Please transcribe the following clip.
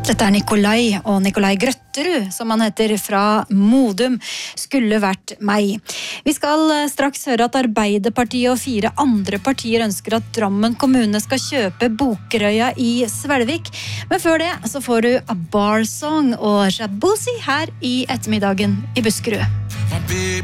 Dette Nikolai og Nikolai Grøtterud, som han heter, fra Modum, skulle vært meg. Vi skal straks høre at Arbeiderpartiet og 4 andre partier ønsker at Drammen kommune skal kjøpe Bokerøya i Svelvik. Men før det så får du A Bar Song og Jabusi her i ettermiddagen i Buskerud.